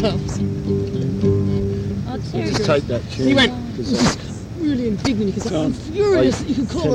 gloves. Just take that chair. He went, really indignant because I'm furious that you could call